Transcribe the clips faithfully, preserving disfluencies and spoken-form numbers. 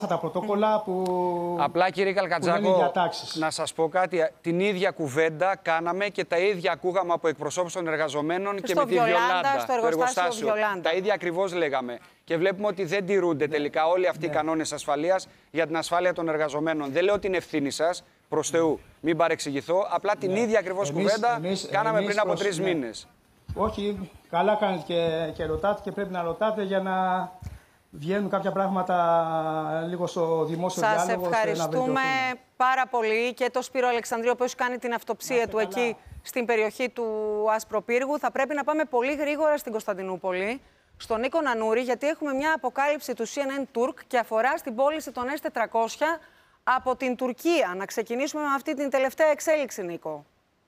τα πρωτόκολλα που. Απλά, κύριε Καλκατζάκο, να σας πω κάτι. Την ίδια κουβέντα κάναμε και τα ίδια ακούγαμε από εκπροσώπους των εργαζομένων και, και με τη Βιολάντα, στο εργοστάσιο. Βιολάντα. Τα ίδια ακριβώς λέγαμε. Και βλέπουμε ότι δεν τηρούνται ναι. τελικά όλοι αυτοί ναι. οι κανόνες ασφαλείας για την ασφάλεια των εργαζομένων. Δεν λέω την ευθύνη σας, προς Θεού, μην παρεξηγηθώ. Απλά την ναι. ίδια ακριβώς εμείς, κουβέντα εμείς, κάναμε εμείς πριν από τρεις ναι. μήνες. Όχι, καλά κάνετε και, και ρωτάτε και πρέπει να ρωτάτε για να βγαίνουν κάποια πράγματα λίγο στο δημόσιο Σας διάλογο. Σας ευχαριστούμε πάρα πολύ και το Σπύρο Αλεξανδρίου, ο οποίος κάνει την αυτοψία του καλά. εκεί στην περιοχή του Ασπροπύργου. Θα πρέπει να πάμε πολύ γρήγορα στην Κωνσταντινούπολη, στον Νίκο Νανούρη, γιατί έχουμε μια αποκάλυψη του σι εν εν Turk και αφορά στην πώληση των ες τετρακόσια από την Τουρκία. Να ξεκινήσουμε με αυτή την τελευταία εξέλιξη, Νίκο.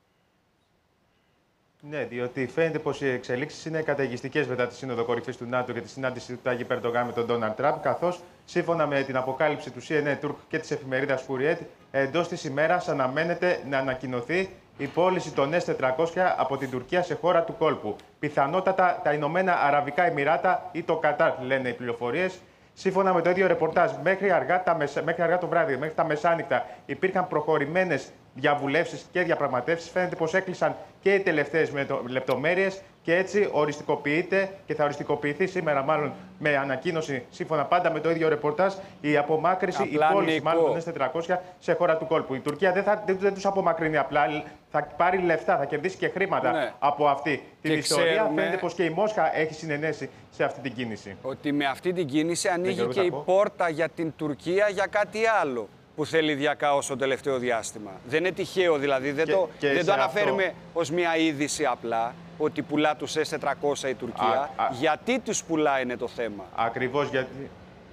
Ναι, διότι φαίνεται πως οι εξελίξεις είναι καταιγιστικές μετά τη Σύνοδο Κορυφής του ΝΑΤΟ και τη συνάντηση του Τάγι Ερντογάν με τον Ντόναλντ Τραμπ, καθώς σύμφωνα με την αποκάλυψη του σι εν εν Turk και της εφημερίδας Hurriyet, εντός της ημέρας αναμένεται να ανακοινωθεί η πώληση των ες τετρακόσια από την Τουρκία σε χώρα του κόλπου. Πιθανότατα τα Ηνωμένα Αραβικά Εμιράτα ή το Κατάρ, λένε οι πληροφορίες. Σύμφωνα με το ίδιο ρεπορτάζ, μέχρι αργά, τα μεσα... μέχρι αργά το βράδυ, μέχρι τα μεσάνυχτα, υπήρχαν προχωρημένες διαβουλεύσεις και διαπραγματεύσεις. Φαίνεται πως έκλεισαν και οι τελευταίες λεπτομέρειες και έτσι οριστικοποιείται και θα οριστικοποιηθεί σήμερα, μάλλον με ανακοίνωση, σύμφωνα πάντα με το ίδιο ρεπορτάζ, η απομάκρυση, απλά, η πώληση μάλλον των ες τετρακόσια σε χώρα του κόλπου. Η Τουρκία δεν, θα, δεν, δεν τους απομακρύνει απλά, θα πάρει λεφτά, θα κερδίσει και χρήματα ναι. από αυτή την και ιστορία. Ξέρουμε... Φαίνεται πως και η Μόσχα έχει συνενέσει σε αυτή την κίνηση. Ότι με αυτή την κίνηση ανοίγει και η πόρτα για την Τουρκία για κάτι άλλο που θέλει διακάως το τελευταίο διάστημα. Δεν είναι τυχαίο δηλαδή, δεν και, το, και δεν το αναφέρουμε αυτό ως μια είδηση απλά, ότι πουλά τους ες τετρακόσια η Τουρκία. Α, α, γιατί τους πουλά είναι το θέμα. Ακριβώς γιατί...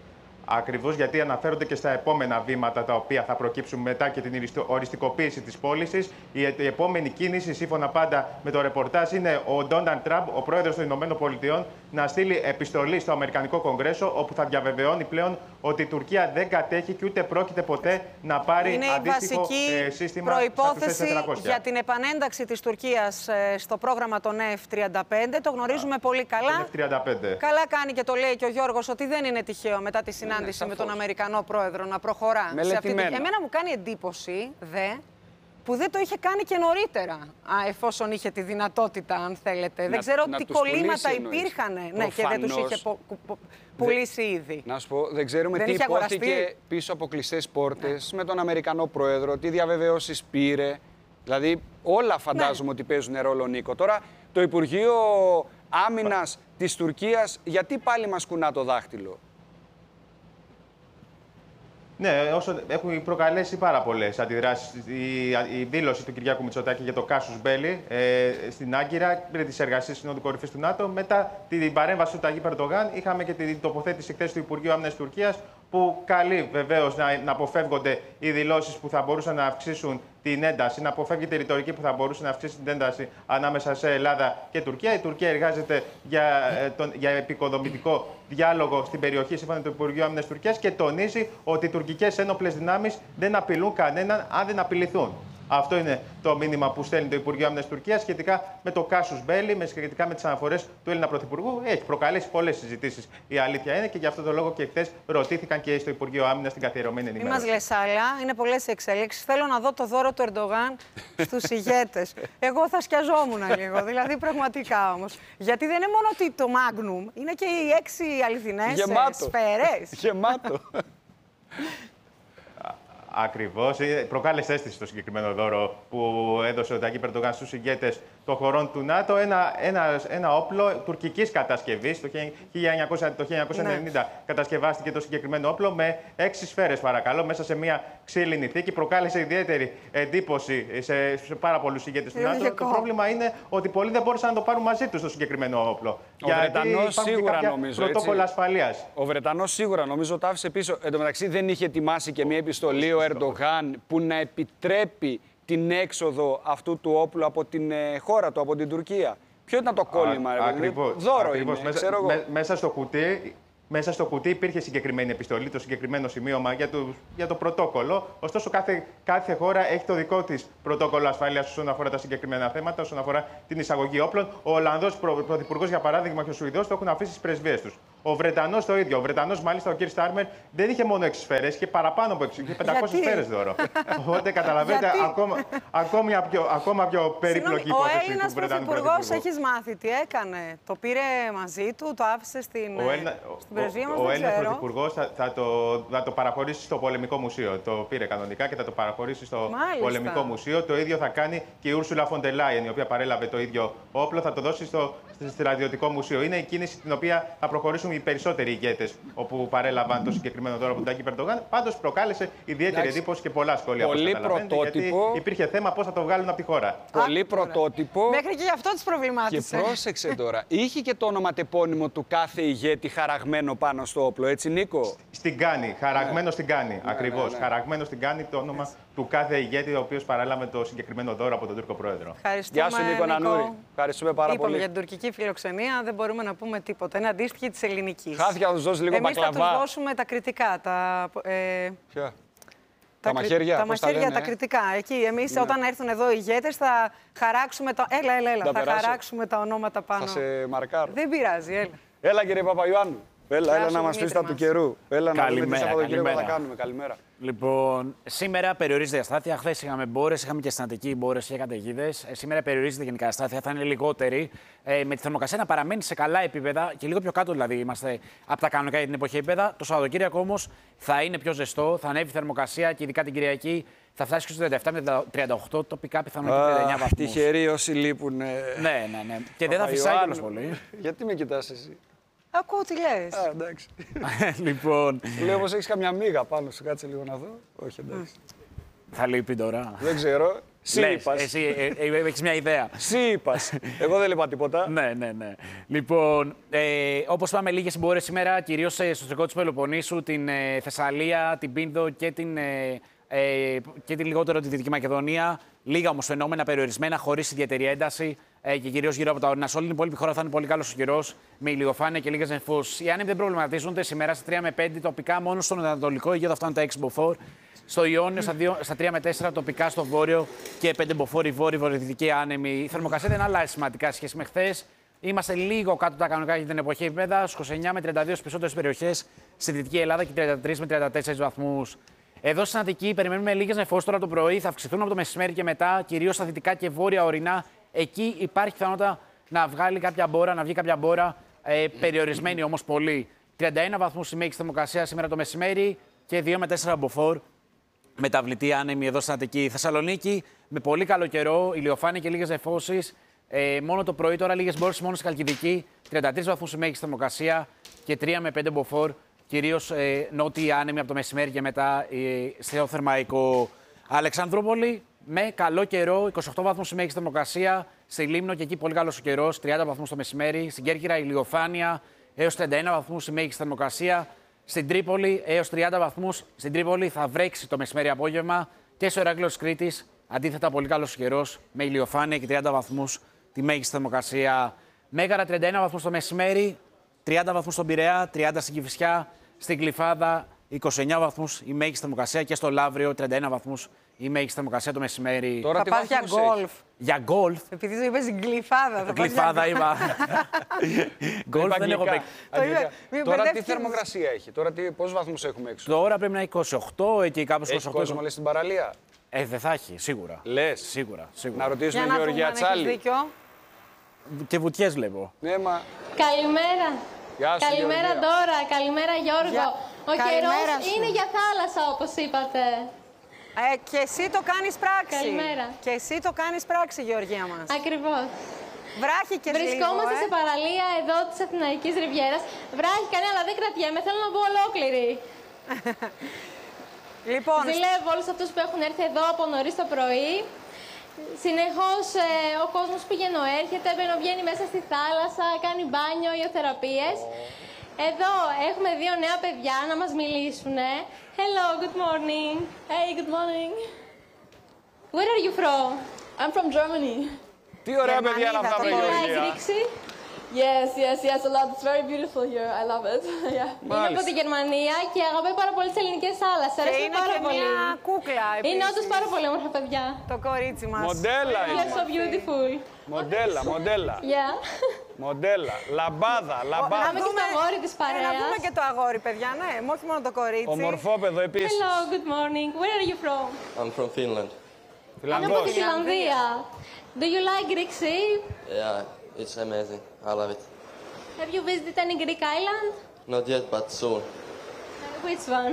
Ακριβώς γιατί αναφέρονται και στα επόμενα βήματα τα οποία θα προκύψουν μετά και την οριστικοποίηση της πώλησης. Η, η επόμενη κίνηση, σύμφωνα πάντα με το ρεπορτάζ, είναι ο Ντόναλντ Τραμπ, ο πρόεδρος των Ηνωμένων Πολιτειών, να στείλει επιστολή στο Αμερικανικό Κογκρέσο, όπου θα διαβεβαιώνει πλέον ότι η Τουρκία δεν κατέχει και ούτε πρόκειται ποτέ να πάρει είναι αντίστοιχο ε, σύστημα. Είναι η βασική προϋπόθεση για την επανένταξη της Τουρκίας ε, στο πρόγραμμα των εφ τριάντα πέντε. Το γνωρίζουμε Α, πολύ καλά. εφ τριάντα πέντε. Καλά κάνει και το λέει και ο Γιώργος ότι δεν είναι τυχαίο μετά τη συνάντηση ναι, με τον Αμερικανό πρόεδρο να προχωρά σε αυτή την... Εμένα μου κάνει εντύπωση, δε, που δεν το είχε κάνει και νωρίτερα, α, εφόσον είχε τη δυνατότητα, αν θέλετε. Να, δεν ξέρω τι κολλήματα υπήρχαν ναι, και δεν τους είχε πο, πο, πουλήσει δε, ήδη. Να σου πω, δεν ξέρουμε δεν τι υπόθηκε πίσω από κλειστές πόρτες ναι. με τον Αμερικανό πρόεδρο, τι διαβεβαιώσεις πήρε. Δηλαδή όλα φαντάζομαι ναι. ότι παίζουν ρόλο, Νίκο. Τώρα το Υπουργείο Άμυνας της Τουρκίας γιατί πάλι μας κουνά το δάχτυλο. Ναι, όσο έχουν προκαλέσει πάρα πολλές αντιδράσεις. Η, η δήλωση του Κυριάκου Μητσοτάκη για το Κάσους Μπέλι ε, στην Άγκυρα πριν τις εργασίες Συνόδου Κορυφής του ΝΑΤΟ. Μετά την παρέμβαση του Ταγί Ερντογάν, είχαμε και την τοποθέτηση χθες του Υπουργείου Άμυνας Τουρκίας, που καλεί βεβαίως να, να αποφεύγονται οι δηλώσεις που θα μπορούσαν να αυξήσουν την ένταση, να αποφεύγεται η ρητορική που θα μπορούσε να αυξήσει την ένταση ανάμεσα σε Ελλάδα και Τουρκία. Η Τουρκία εργάζεται για, ε, τον, για επικοδομητικό διάλογο στην περιοχή, σύμφωνα με το Υπουργείο Άμυνας Τουρκίας, και τονίζει ότι οι τουρκικές ένοπλες δυνάμεις δεν απειλούν κανέναν αν δεν απειληθούν. Αυτό είναι το μήνυμα που στέλνει το Υπουργείο Άμυνας Τουρκίας σχετικά με το Κάσους Μπέλι, με σχετικά με τις αναφορές του Έλληνα Πρωθυπουργού. Έχει προκαλέσει πολλές συζητήσεις, η αλήθεια είναι, και γι' αυτό το λόγο και χθες ρωτήθηκαν και στο Υπουργείο Άμυνας στην καθιερωμένη ενημέρωση. Μην μας λες άλλα, είναι πολλές οι εξελίξεις. Θέλω να δω το δώρο του Ερντογάν στους ηγέτες. Εγώ θα σκιαζόμουν λίγο, δηλαδή πραγματικά όμως. Γιατί δεν είναι μόνο το Magnum, είναι και οι έξι αληθινές σφαίρες. Γεμάτο. Ακριβώς. Προκάλεσε αίσθηση το συγκεκριμένο δώρο που έδωσε ο Ταγί Ερντογάν στους ηγέτες των χωρών του ΝΑΤΟ. Ένα, ένα, ένα όπλο τουρκικής κατασκευής. Το χίλια εννιακόσια ενενήντα ναι. κατασκευάστηκε το συγκεκριμένο όπλο με έξι σφαίρες, παρακαλώ, μέσα σε μια ξύλινη θήκη. Προκάλεσε ιδιαίτερη εντύπωση σε, σε πάρα πολλούς ηγέτες του ΝΑΤΟ. Το πρόβλημα είναι ότι πολλοί δεν μπόρεσαν να το πάρουν μαζί τους το συγκεκριμένο όπλο. Ο Βρετανός σίγουρα νομίζω. Πρωτόκολλα ασφαλείας. Ο Βρετανός σίγουρα νομίζω το άφησε πίσω. Εν τω μεταξύ δεν είχε ετοιμάσει και μια επιστολή ο Ερντογάν που να επιτρέπει την έξοδο αυτού του όπλου από την ε, χώρα του, από την Τουρκία. Ποιο ήταν το κόλλημα, ρε, ακριβώς, δώρο ακριβώς. είναι, Μέσα, ξέρω εγώ. με, μέσα στο κουτί, μέσα στο κουτί υπήρχε συγκεκριμένη επιστολή, το συγκεκριμένο σημείωμα για το, για το πρωτόκολλο. Ωστόσο, κάθε, κάθε χώρα έχει το δικό της πρωτόκολλο ασφαλείας όσον αφορά τα συγκεκριμένα θέματα, όσον αφορά την εισαγωγή όπλων. Ο Ολλανδός πρωθυπουργός, για παράδειγμα, και ο Σουηδός το έχουν αφήσει στις πρεσβείες τους. Ο Βρετανός το ίδιο. Ο Βρετανός, μάλιστα, ο κ. Στάρμερ, δεν είχε μόνο έξι σφαίρες, είχε παραπάνω από έξι. Είχε πεντακόσιες σφαίρες δώρο. Οπότε καταλαβαίνετε ακόμα, ακόμα, πιο, ακόμα πιο περίπλοκη υπόθεση του Βρετανού Πρωθυπουργού. Ο Έλληνας Πρωθυπουργός, έχεις μάθει τι έκανε. Το πήρε μαζί του, το άφησε στην, Έλληνα, στην πρεσβεία μας. Ο, ο Έλληνας ξέρω. Πρωθυπουργός θα, θα, το, θα το παραχωρήσει στο Πολεμικό Μουσείο. Το πήρε κανονικά και θα το παραχωρήσει στο Μάλιστα. Πολεμικό Μουσείο. Το ίδιο θα κάνει και η Ούρσουλα φον ντερ Λάιεν, η οποία παρέλαβε το ίδιο όπλο, θα το δώσει στο Στρατιωτικό Μουσείο. Είναι η κίνηση την οποία θα προχωρήσουν οι περισσότεροι ηγέτες όπου παρέλαβαν το συγκεκριμένο δώρο από τον Τάκη Περντογάν. Πάντως προκάλεσε ιδιαίτερη εντύπωση και πολλά σχόλια. Πολύ πρωτότυπο. Γιατί υπήρχε θέμα πώς θα το βγάλουν από τη χώρα. Πολύ πρωτότυπο. Μέχρι και γι' αυτό τις προβλημάτισε. Και πρόσεξε τώρα, είχε και το ονοματεπώνυμο του κάθε ηγέτη χαραγμένο πάνω στο όπλο, έτσι Νίκο? Στην Κάνη, χαραγμένο ναι. στην Κάνη, ναι, ακριβώς. Ναι, ναι. Χαραγμένο στην Κάνη το όνομα yes. του κάθε ηγέτη, ο οποίος παρέλαβε το συγκεκριμένο δώρο από τον Τούρκο Πρόεδρο. Ευχαριστούμε, Γεια σου Νίκο Νανούρη. Ευχαριστούμε πάρα Είπαμε πολύ. για την τουρκική φιλοξενία, δεν μπορούμε να πούμε τίποτα. Είναι αντίστοιχη της ελληνικής. Χάθηκε να τους δώσει λίγο Εμείς μπακλαβά. θα τους δώσουμε τα κριτικά. Τα, ε, Ποια? Τα, τα μαχαίρια, τα, πώς μαχαίρια, τα, λένε, τα κριτικά. Εκεί εμείς ναι. όταν έρθουν εδώ οι ηγέτες θα χαράξουμε τα... Έλα, έλα, έλα. Θα χαράξουμε τα ονόματα πάνω. Θα σε μαρκάρω. Δεν πειράζει, έλα. Έλα κύριε Παπαϊωάννου. Έλα, έλα να μας πεις τα του καιρού. Έλα να δούμε τι Σαββατοκύριακο θα κάνουμε. Καλημέρα. Λοιπόν, σήμερα περιορίζεται η αστάθεια. Χθες είχαμε μπόρες, είχαμε και συναντική μπόρες και καταιγίδες. Ε, σήμερα περιορίζεται γενικά η αστάθεια, θα είναι λιγότερη. Ε, με τη θερμοκρασία να παραμένει σε καλά επίπεδα και λίγο πιο κάτω δηλαδή είμαστε από τα κανονικά για την εποχή επίπεδα. Το Σαββατοκύριακο όμως θα είναι πιο ζεστό, θα ανέβει η θερμοκρασία και ειδικά την Κυριακή θα φτάσει και στους τριάντα επτά με τριάντα οκτώ, τοπικά πιθανόν και τριάντα εννιά βαθμούς. Τυχεροί όσοι λείπουν. Ναι, ναι, ναι. Και δεν θα φυσάει κιόλας πολύ. Γιατί με κοιτάς εσύ? Ακούω τι λες. Α, εντάξει. Λοιπόν. Λέω πως έχεις καμιά μύγα πάνω σου, κάτσε λίγο να δω. Όχι, εντάξει. Θα λείπει τώρα. Δεν ξέρω. Συ είπας. Εσύ ε, ε, έχεις μια ιδέα. Συ είπας. Εγώ δεν είπα τίποτα. Ναι, ναι, ναι. Λοιπόν, ε, όπως είπαμε, λίγες συμπόρες σήμερα, κυρίως στο εσωτερικό της Πελοποννήσου, την ε, Θεσσαλία, την Πίνδο και την, ε, ε, και την λιγότερο τη Δυτική Μακεδονία. Λίγα όμως φαινόμενα περιορισμένα, χωρίς ιδιαίτερη ένταση ε, και κυρίως γύρω από τα ορεινά. Σε όλη την υπόλοιπη χώρα θα είναι πολύ καλός ο καιρός, με ηλιοφάνεια και λίγες νεφούς. Οι άνεμοι δεν προβληματίζονται σήμερα στα τρία με πέντε τοπικά, μόνο στον Ανατολικό Αιγαίο θα φτάνουν τα έξι μποφόρ. Στο Ιόνιο στα, στα τρία με τέσσερα τοπικά στο βόρειο και πέντε μποφόρ η βόρεια βορειοδυτική άνεμη. Η θερμοκρασία δεν αλλάζει σημαντικά σχέση με χθες. Είμαστε λίγο κάτω τα κανονικά για την εποχή επίπεδα, στους είκοσι εννιά με τριάντα δύο στις περισσότερες περιοχές στη Δυτική Ελλάδα και τριάντα τρεις με τριάντα τέσσερις βαθμούς. Εδώ στην Αττική περιμένουμε λίγες νεφώσεις τώρα το πρωί, θα αυξηθούν από το μεσημέρι και μετά, κυρίως στα δυτικά και βόρεια ορεινά. Εκεί υπάρχει πιθανότητα να βγάλει κάποια μπόρα, να βγει κάποια μπόρα, ε, περιορισμένη όμως πολύ. τριάντα ένα βαθμούς η μέγιστη θερμοκρασία σήμερα το μεσημέρι και δύο με τέσσερα μποφόρ. Μεταβλητή άνεμη εδώ στην Αττική. Θεσσαλονίκη με πολύ καλό καιρό, ηλιοφάνεια και λίγες νεφώσεις. Ε, μόνο το πρωί τώρα λίγες μπόρες μόνο στη Χαλκιδική. τριάντα τρεις βαθμούς η μέγιστη θερμοκρασία και τρία με πέντε μποφόρ. Κυρίως ε, νότιοι άνεμοι από το μεσημέρι και μετά ε, στο Θερμαϊκό. Αλεξανδρούπολη με καλό καιρό, είκοσι οκτώ βαθμούς η μέγιστη θερμοκρασία. Στη Λίμνο και εκεί πολύ καλός ο καιρός, τριάντα βαθμούς το μεσημέρι. Στην Κέρκυρα ηλιοφάνεια έως τριάντα ένα βαθμούς η μέγιστη θερμοκρασία. Στην Τρίπολη έως τριάντα βαθμούς. Στην Τρίπολη θα βρέξει το μεσημέρι απόγευμα. Και στο Ηράκλειο της Κρήτης αντίθετα πολύ καλός καιρός με ηλιοφάνεια και τριάντα βαθμούς τη μέγιστη θερμοκρασία. Μέγαρα τριάντα ένα βαθμούς το μεσημέρι, τριάντα βαθμούς στον Πειραιά, τριάντα στην Κηφισιά. Στην Γλυφάδα είκοσι εννιά βαθμούς η μέγιστη θερμοκρασία και στο Λαύριο τριάντα ένα βαθμούς η μέγιστη θερμοκρασία το μεσημέρι. Τώρα θα πας για γκολφ. Για γκολφ. Επειδή το είπες Γλυφάδα. Γλυφάδα είπα. Γκολφ δεν έχω παίξει. Τώρα τι θερμοκρασία έχει, τώρα πόσους βαθμούς έχουμε έξω? Τώρα πρέπει να είναι είκοσι οκτώ, εκεί κάπως είκοσι οκτώ. Έχει κόσμο λες στην παραλία? Ε, δεν θα έχει, σίγουρα. Λες. Σίγουρα, σίγουρα. Να ρωτήσουμε τον Γεωργία Τσάλη. Και βουτιές βλέπω. Ναι, μα... Καλημέρα. Γεια σου, καλημέρα Γεωργία. Ντόρα, καλημέρα Γιώργο. Για... Ο καιρός σου. είναι για θάλασσα όπως είπατε. Ε, και εσύ το κάνεις πράξη. Καλημέρα. Και εσύ το κάνεις πράξη, Γεωργία μας. Ακριβώς. Βράχει και Βρισκόμαστε λίγο, ε. σε παραλία εδώ της Αθηναϊκής Ριβιέρας. Βράχει κανένα, αλλά δεν κρατιέμαι, θέλω να μπω ολόκληρη. Λοιπόν, Ζηλεύω όλους αυτούς που έχουν έρθει εδώ από νωρίς το πρωί. Συνεχώς ε, ο κόσμος πηγαίνω έρχεται, μπαινοβγαίνει μέσα στη θάλασσα, κάνει μπάνιο, ιωθεραπείες. Εδώ έχουμε δύο νέα παιδιά να μας μιλήσουν. Hello, good morning. Hey, good morning. Where are you from? I'm from Germany. Τι ωραία παιδιά να αυτά, Γερμανίδα, Γεωργία. Πολλά έκρηξη. Yes, yes, yes, a lot. It's very beautiful here. I love it. Yeah. Είναι από τη Γερμανία και αγαπάει πάρα πολύ τις ελληνικές θάλασσες. Και είναι πάρα και πολύ. μια κούκλα επίσης. Είναι όντως πάρα πολύ όμορφα παιδιά. Το κορίτσι μας. Μοντέλα είναι. You're so beautiful. Μοντέλα, μοντέλα. Yeah. Μοντέλα, λαμπάδα, λαμπάδα. Πάμε και το αγόρι της παρέας. Να δούμε και το αγόρι, παιδιά, ναι, όχι μόνο το κορίτσι. Ομορφόπεδο επίσης. Hello, good morning. Where are you from? I'm from Finland. Είναι από τη Φιλανδία. Do you like Greek Sea? Yeah, it's amazing. I love it. Have you visited any Greek island? Not yet, but soon. Uh, which one?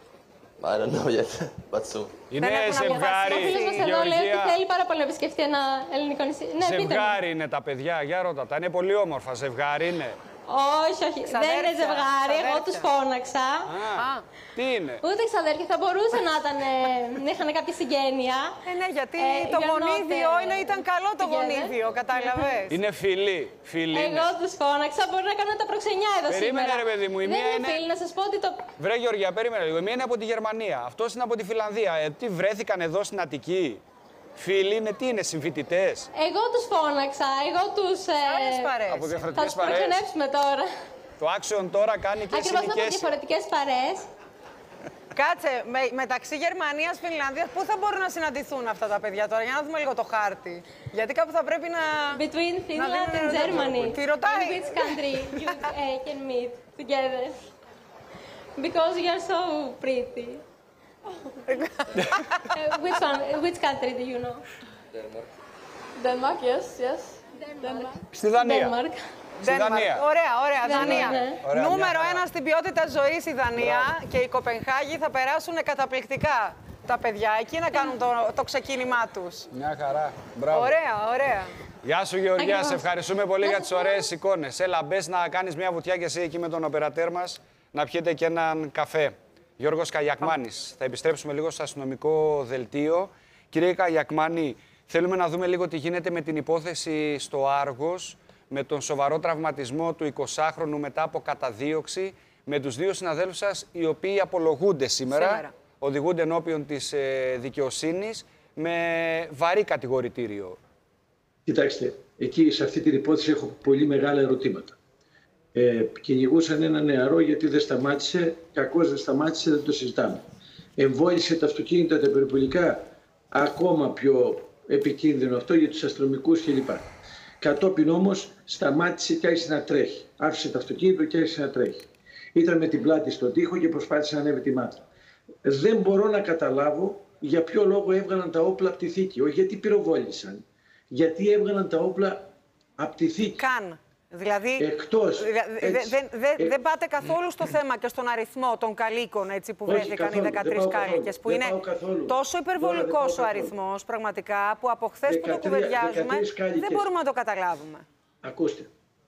I don't know yet, but soon. Είναι ζευγάρι, Ο φίλος μας εδώ λέει ότι Γεωργία. θέλει πάρα πολύ να επισκεφτεί ένα ελληνικό νησί. Ναι, πείτε μου. Ζευγάρι είναι τα παιδιά, για ρώτα τα. Είναι πολύ όμορφα. Ζευγάρι είναι. Όχι, όχι. Δεν Ξαδέρφια, είναι ζευγάρι. Εγώ ξαδέρφια. τους φώναξα. Α, τι είναι. Ούτε ξαδέρφια. Θα μπορούσε να ήταν, ε, να είχαν κάποια συγγένεια. Ε, ναι, γιατί Ε, το you're not, γονίδιο ε, είναι, ήταν καλό το together. γονίδιο, κατάλαβες. Είναι φιλί. Φιλί είναι. Εγώ τους φώναξα. Μπορεί να κάνω τα προξενιά εδώ Περίμενε, σήμερα. ρε παιδί μου, η Δεν μία είναι είναι- φίλοι. Να σας πω ότι το... Βρε Γεωργία, περίμενε λίγο. Η μία είναι από τη Γερμανία. Αυτός είναι από τη Φιλανδία. Ε, τι βρέθηκαν εδώ στην Αττική. Φίλοι είναι, τι είναι, συμφοιτητές. Εγώ τους φώναξα. Εγώ τους... ε, Άλλες παρέες. Από Θα διαφορετικές τους παρέες. προξενέψουμε τώρα. Το Action τώρα κάνει και Ακριβώς από συνοικίες. διαφορετικές παρέες. Κάτσε, με, μεταξύ Γερμανίας και Φινλανδίας, πού θα μπορούν να συναντηθούν αυτά τα παιδιά τώρα, για να δούμε λίγο το χάρτη. Γιατί κάπου θα πρέπει να... Between Finland δίνουν and ερωτήσεις. Germany. Τι ρωτάει. In which country you uh, can meet together? Because you are so pretty. uh, which one? Which country do you know? Denmark. Denmark, yes, yes. Denmark. Στη Δανία. Denmark. Στη Δανία. Ωραία, ωραία, Δανία, Δανία. ναι. Ωραία, Νούμερο μια χαρά. ένα στην ποιότητα ζωής η Δανία και η Κοπενχάγη θα περάσουν καταπληκτικά τα παιδιά εκεί να κάνουν το, το ξεκίνημά τους. Μια χαρά. Μπράβο. Ωραία, ωραία. Γεια σου Γεωργία, Ακριβώς. σε ευχαριστούμε πολύ Γεια για σας. τις ωραίες εικόνες. Έλα, μπες να κάνεις μια βουτιά και εσύ εκεί με τον οπερατέρ μας, να πιείτε και έναν καφέ. Γιώργος Καγιακμάνης. Θα επιστρέψουμε λίγο στο αστυνομικό δελτίο. Κύριε Καγιακμάνη, θέλουμε να δούμε λίγο τι γίνεται με την υπόθεση στο Άργος, με τον σοβαρό τραυματισμό του εικοσάχρονου μετά από καταδίωξη, με τους δύο συναδέλφους σας, οι οποίοι απολογούνται σήμερα, Σήμερα. οδηγούνται ενώπιον της ε, δικαιοσύνης, με βαρύ κατηγορητήριο. Κοιτάξτε, εκεί σε αυτή την υπόθεση έχω πολύ μεγάλα ερωτήματα. Ε, κυνηγούσαν ένα νεαρό γιατί δεν σταμάτησε, κακώς δεν σταμάτησε, δεν το συζητάμε. Εμβόλυσε τα αυτοκίνητα, τα περιπολικά, ακόμα πιο επικίνδυνο αυτό για τους αστυνομικούς κλπ. Κατόπιν όμως σταμάτησε και άρχισε να τρέχει. Άφησε το αυτοκίνητο και άρχισε να τρέχει. Ήταν με την πλάτη στον τοίχο και προσπάθησε να ανέβει τη μάτρα. Δεν μπορώ να καταλάβω για ποιο λόγο έβγαλαν τα όπλα από τη θήκη. Όχι γιατί πυροβόλησαν. Γιατί έβγαλαν τα όπλα από τη θήκη. Καν. Δηλαδή, Εκτός, δε- δε- έτσι. δεν δε, Ε, δεν πάτε καθόλου στο θέμα και στον αριθμό των καλίκων έτσι, που Όχι, βρέθηκαν καθόλου. οι Δεν δεκατρείς πάω καθόλου. κάλικες. Που Δεν είναι πάω καθόλου. τόσο Τώρα δεν υπερβολικός πάω ο καθόλου. αριθμός πραγματικά που από χθε που το δεκατρία κουβεντιάζουμε δεκατρείς κάλικες. δεν μπορούμε να το καταλάβουμε. Ακούστε,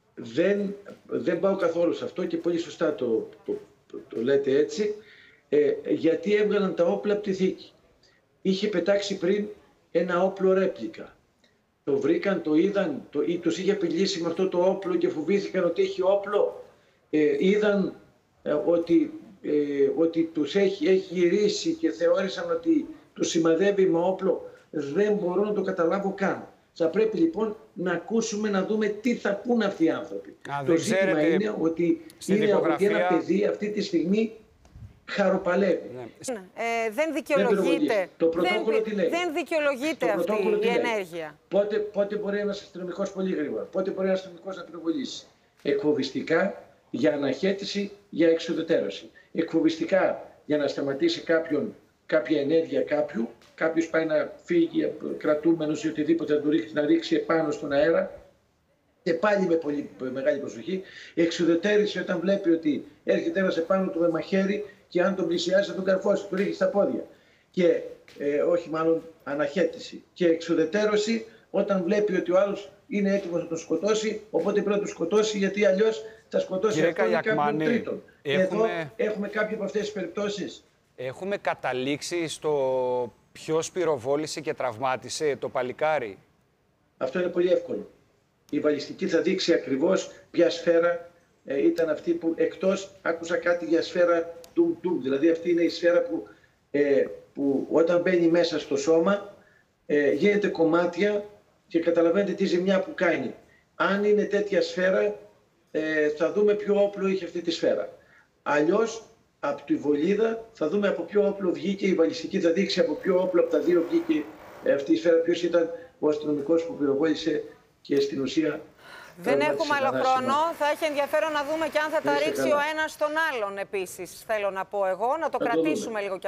δεν, δεν πάω καθόλου σε αυτό και πολύ σωστά το, το, το, το λέτε έτσι, ε, γιατί έβγαλαν τα όπλα από τη θήκη. Είχε πετάξει πριν ένα όπλο ρέπλικα. Το βρήκαν, το είδαν, το, ή τους είχε απειλήσει με αυτό το όπλο και φοβήθηκαν ότι έχει όπλο. Ε, είδαν ε, ότι, ε, ότι τους έχει, έχει γυρίσει και θεώρησαν ότι τους σημαδεύει με όπλο. Δεν μπορώ να το καταλάβω καν. Θα πρέπει λοιπόν να ακούσουμε, να δούμε τι θα πούν αυτοί οι άνθρωποι. Α, το δεν ζήτημα ξέρετε, είναι ότι στην είναι ότι ένα δικογραφία- παιδί αυτή τη στιγμή χαροπαλεύει. Ε, δεν δικαιολογείται, πυροβολεί. Το πρωτόκολλο δεν, τι λέει? δεν δικαιολογείται Το αυτή πρωτόκολλο τι η λέει? ενέργεια. Πότε, πότε μπορεί ένα αστυνομικό πολύ γρήγορα, πότε μπορεί ένα αστυνομικό να πυροβολήσει? Εκφοβιστικά για αναχέτηση, για εξουδετερώση. Εκφοβιστικά για να σταματήσει κάποιον, κάποια ενέργεια κάποιου, κάποιο πάει να φύγει κρατούμενο ή οτιδήποτε να, το ρίξει, να ρίξει επάνω στον αέρα. Και πάλι με πολύ μεγάλη προσοχή. Εξουδετερώση όταν βλέπει ότι έρχεται ένα επάνω του με μαχαίρι και αν τον πλησιάσει θα τον καρφώσει, τον ρίχνει στα πόδια. Και ε, όχι μάλλον αναχέτηση. Και εξουδετερώση όταν βλέπει ότι ο άλλος είναι έτοιμος να τον σκοτώσει, οπότε πρέπει να τον σκοτώσει γιατί αλλιώς θα σκοτώσει Κύριε αυτόν ή κάποιον Καγιακμάνη, τρίτον. έχουμε- Εδώ έχουμε κάποια από αυτές τις περιπτώσεις. Έχουμε καταλήξει στο ποιος πυροβόλησε και τραυμάτισε το παλικάρι. Αυτό είναι πολύ εύκολο. Η βαλιστική θα δείξει ακριβώς ποια σφαίρα ε, ήταν αυτή που εκτός άκουσα κάτι για σφαίρα του του. Δηλαδή αυτή είναι η σφαίρα που, ε, που όταν μπαίνει μέσα στο σώμα ε, γίνεται κομμάτια και καταλαβαίνετε τι ζημιά που κάνει. Αν είναι τέτοια σφαίρα, ε, θα δούμε ποιο όπλο είχε αυτή τη σφαίρα. Αλλιώς, από τη βολίδα θα δούμε από ποιο όπλο βγήκε η βαλιστική, θα δείξει από ποιο όπλο από τα δύο βγήκε αυτή η σφαίρα, ποιος ήταν ο αστυνομικός που πυροβόλησε και στην ουσία. Δεν έχουμε άλλο χρόνο. Θα έχει ενδιαφέρον να δούμε και αν θα τα ρίξει ο ένας στον άλλον επίσης. Θέλω να πω εγώ, να το θα κρατήσουμε το λίγο κι